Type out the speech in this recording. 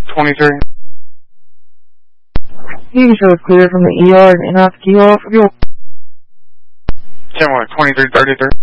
23. You can show it's clear from the ER and not key off of your 10-1, 2333.